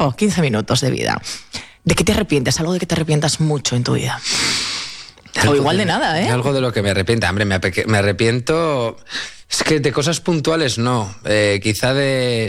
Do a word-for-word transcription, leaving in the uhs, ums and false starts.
tiempo, quince minutos de vida. ¿De qué te arrepientes? Algo de que te arrepientas mucho en tu vida. O igual de nada, ¿eh? Algo de lo que me arrepienta. Hombre, me, me arrepiento... Es que de cosas puntuales no. Eh, quizá de...